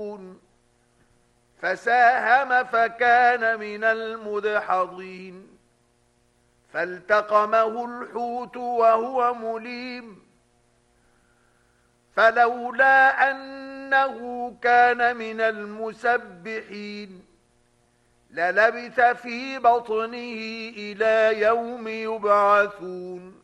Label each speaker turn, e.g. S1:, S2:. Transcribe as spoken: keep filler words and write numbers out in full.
S1: فساهم فكان من المدحضين فالتقمه الحوت وهو مليم فلولا أنه كان من المسبحين للبث في بطنه إلى يوم يبعثون